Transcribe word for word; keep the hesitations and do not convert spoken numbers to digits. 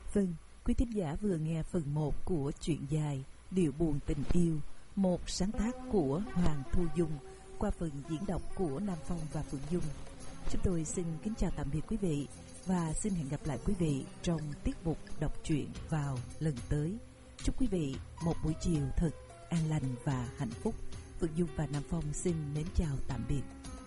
Vâng, quý thính giả vừa nghe phần một của truyện dài Điệu buồn tình yêu, một sáng tác của Hoàng Thu Dung qua phần diễn đọc của Nam Phong và Phượng Dung. Chúng tôi xin kính chào tạm biệt quý vị và xin hẹn gặp lại quý vị trong tiết mục đọc truyện vào lần tới. Chúc quý vị một buổi chiều thật an lành và hạnh phúc. Phượng Dung và Nam Phong xin mến chào tạm biệt.